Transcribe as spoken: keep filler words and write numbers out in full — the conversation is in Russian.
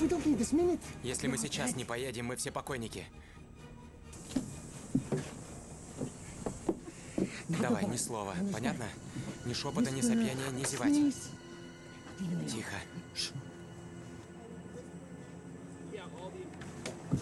Если мы сейчас не поедем, мы все покойники. Давай, ни слова, понятно? Ни шепота, ни сопения, ни зевать. Тихо. Ш.